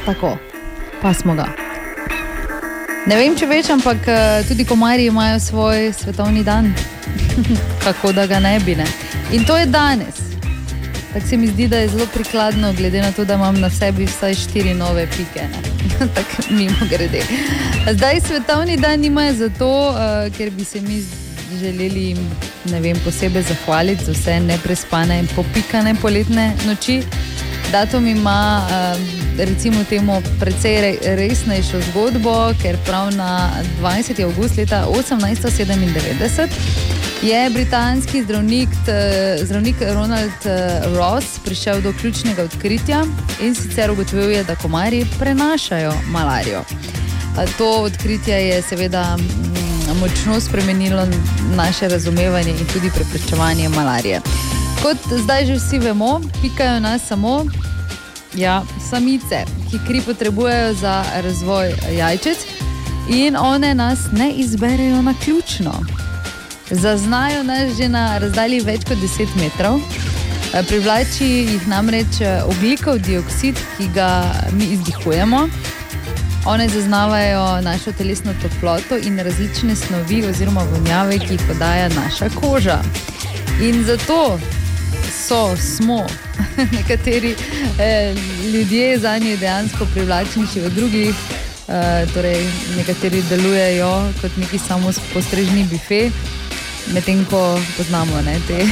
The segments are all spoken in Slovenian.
Tako, pa smo ga. Ne vem, če veš, ampak tudi komarji imajo svoj svetovni dan. Kako da ga ne bi, ne? In to je danes. Tako se mi zdi, da je zelo prikladno, glede na to, da imam na sebi vsaj 4 nove pike, ne? Tako mimo grede. Zdaj svetovni dan imajo zato, ker bi se mi želeli, ne vem, posebej zahvaliti za vse neprespane in popikane poletne noči. Datum ima, recimo temu, precej resnejšo zgodbo, ker prav na 20. avgust leta 1897 je britanski zdravnik Ronald Ross prišel do ključnega odkritja in sicer ugotovil je, da komarji prenašajo malarijo. To odkritje je seveda močno spremenilo naše razumevanje in tudi preprečevanje malarije. Kot zdaj že vsi vemo, pikajo nas samo samice, ki kri potrebujejo za razvoj jajčec in one nas ne izberejo naključno. Zaznajo nas že na razdalji več kot 10 metrov. Privlači jih namreč ogljikov dioksid, ki ga mi izdihujemo. One zaznavajo našo telesno toploto in različne snovi oziroma vonjave, ki jih podaja naša koža. In zato smo nekateri ljudje zanje dejansko privlačnejši od drugih. Torej, nekateri delujejo kot neki samopostrežni bife, medtem ko poznamo te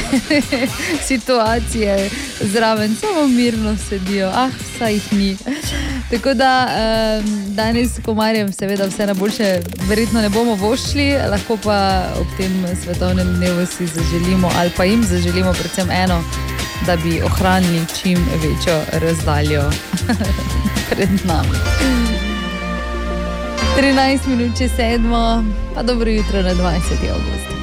situacije zraven, samo mirno sedijo, saj jih ni. Tako da danes komarjem seveda vse najboljše verjetno ne bomo voščili, lahko pa ob tem svetovnem dnevu si zaželimo, ali pa jim zaželimo predvsem eno, da bi ohranili čim večjo razdaljo pred nami. 13 minut čez 7, pa dobro jutro na 20. avgust.